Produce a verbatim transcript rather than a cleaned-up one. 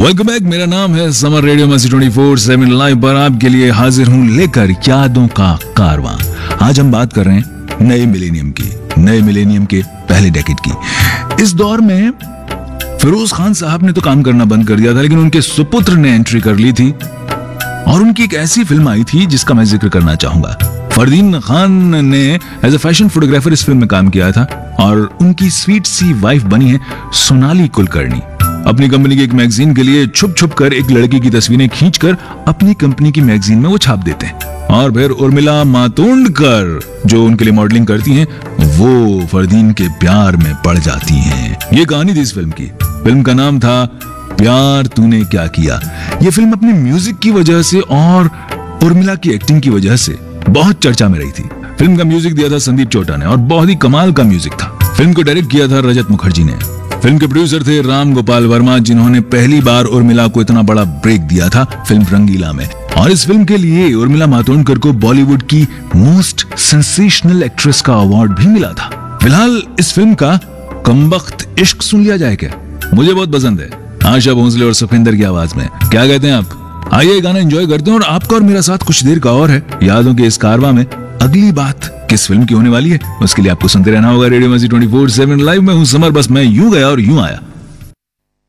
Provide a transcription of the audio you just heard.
Welcome back. मेरा नाम है समर। रेडियो मस्ती ट्वेंटी फोर सेवन लाइव पर आपके लिए हाजिर हूँ लेकर यादों का कारवां। आज हम बात कर रहे हैं नए मिलेनियम की, नए मिलेनियम के पहले डेकेड की। इस दौर में फिरोज खान साहब ने तो काम करना बंद कर दिया था, लेकिन उनके सुपुत्र ने एंट्री कर ली थी और उनकी एक ऐसी फिल्म आई थी जिसका मैं जिक्र करना चाहूंगा। फरदीन खान ने एज ए फैशन फोटोग्राफर इस फिल्म में काम किया था और उनकी स्वीट सी वाइफ बनी है सोनाली कुलकर्णी। अपनी कंपनी की एक मैगजीन के लिए छुप छुप कर एक लड़की की तस्वीरें खींचकर अपनी कंपनी की मैगजीन में वो छाप देते हैं और फिर उर्मिला मातोंडकर जो उनके लिए मॉडलिंग करती हैं, वो फरदीन के प्यार में पड़ जाती हैं। ये कहानी थी इस फिल्म की। फिल्म का नाम था प्यार तूने क्या किया। ये फिल्म अपनी म्यूजिक की वजह से और उर्मिला की एक्टिंग की वजह से बहुत चर्चा में रही थी। फिल्म का म्यूजिक दिया था संदीप चोटा ने और बहुत ही कमाल का म्यूजिक था। फिल्म को डायरेक्ट किया था रजत मुखर्जी ने। फिल्म के प्रोड्यूसर थे राम गोपाल वर्मा, जिन्होंने पहली बार उर्मिला को इतना बड़ा ब्रेक दिया था फिल्म रंगीला में। और इस फिल्म के लिए उर्मिला मातोंडकर को बॉलीवुड की मोस्ट सेंसेशनल एक्ट्रेस का अवार्ड भी मिला था। फिलहाल इस फिल्म का कमबख्त इश्क सुन लिया जाए क्या? मुझे बहुत पसंद है, आशा भोसले और सुखविंदर की आवाज में। क्या कहते हैं आप? आइए गाना एंजॉय करते हैं और आपका और मेरा साथ कुछ देर का और है यादों के इस कारवां में। अगली बात किस फिल्म की होने वाली है उसके लिए आपको सुनते रहना होगा रेडियो मस्ती ट्वेंटी फोर सेवन लाइव में हूं समर। बस मैं यूं गया और यूं आया।